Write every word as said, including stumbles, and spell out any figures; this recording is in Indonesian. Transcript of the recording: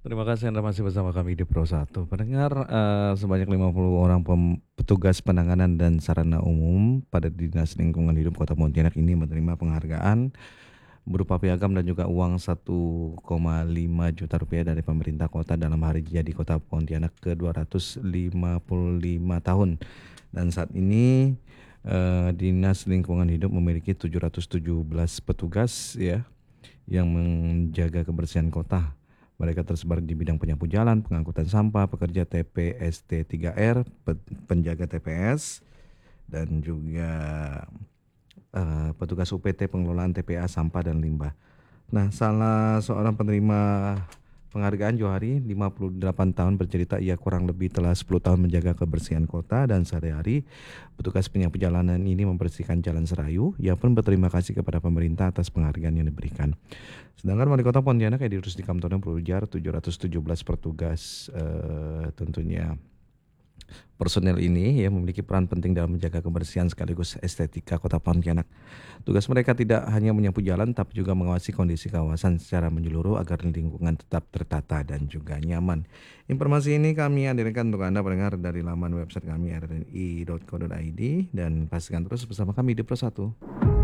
Terima kasih Anda masih bersama kami di Pro satu. Pendengar, eee, sebanyak lima puluh orang pem petugas penanganan dan sarana umum pada Dinas Lingkungan Hidup Kota Pontianak ini menerima penghargaan berupa piagam dan juga uang satu koma lima juta rupiah dari pemerintah kota dalam Hari Jadi Kota Pontianak ke dua ratus lima puluh lima tahun. Dan saat ini, eee, Dinas Lingkungan Hidup memiliki tujuh ratus tujuh belas petugas ya, yang menjaga kebersihan kota. Mereka tersebar di bidang penyapu jalan, pengangkutan sampah, pekerja T P S T tiga R, pe- penjaga T P S, dan juga eh, petugas U P T pengelolaan T P A sampah dan limbah. Nah, salah seorang penerima penghargaan Johari, lima puluh delapan tahun, bercerita ia kurang lebih telah sepuluh tahun menjaga kebersihan kota dan sehari-hari petugas penyapu jalanan ini membersihkan jalan Serayu. Ia pun berterima kasih kepada pemerintah atas penghargaan yang diberikan. Sedangkan Wali Kota Pontianak Edi Rusdi Kamtono berujar tujuh ratus tujuh belas petugas eh, tentunya personel ini ya memiliki peran penting dalam menjaga kebersihan sekaligus estetika Kota Pontianak. Tugas mereka tidak hanya menyapu jalan tapi juga mengawasi kondisi kawasan secara menyeluruh agar lingkungan tetap tertata dan juga nyaman. Informasi ini kami hadirkan untuk Anda pendengar dari laman website kami r n i dot co dot i d dan pastikan terus bersama kami di Pro satu.